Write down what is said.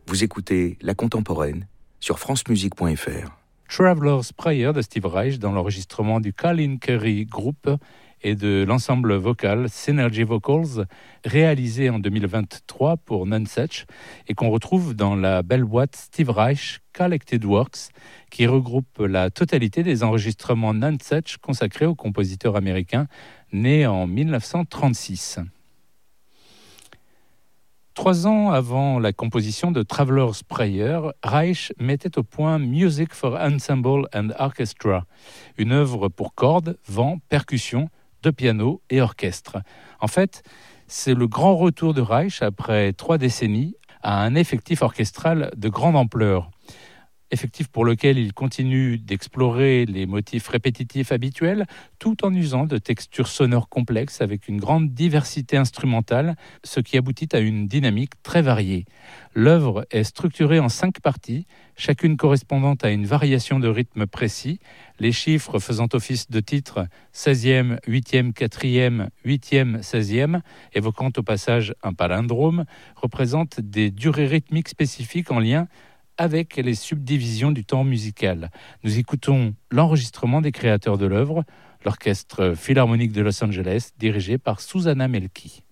Vous écoutez La Contemporaine sur francemusique.fr. Traveler's Prayer de Steve Reich dans l'enregistrement du Colin Currie Group et de l'ensemble vocal Synergy Vocals, réalisé en 2023 pour Nonesuch et qu'on retrouve dans la belle boîte Steve Reich Collected Works, qui regroupe la totalité des enregistrements Nonesuch consacrés au compositeur américain né en 1936. 3 ans avant la composition de Traveler's Prayer, Reich mettait au point Music for Ensemble and Orchestra, une œuvre pour cordes, vent, percussions, de piano et orchestre. En fait, c'est le grand retour de Reich après 3 décennies à un effectif orchestral de grande ampleur. Effectif pour lequel il continue d'explorer les motifs répétitifs habituels tout en usant de textures sonores complexes avec une grande diversité instrumentale, ce qui aboutit à une dynamique très variée. L'œuvre est structurée en 5 parties, chacune correspondant à une variation de rythme précis, les chiffres faisant office de titres 16e, 8e, 4e, 8e, 16e, évoquant au passage un palindrome, représentent des durées rythmiques spécifiques en lien avec les subdivisions du temps musical. Nous écoutons l'enregistrement des créateurs de l'œuvre, l'Orchestre Philharmonique de Los Angeles, dirigé par Susannah Melki.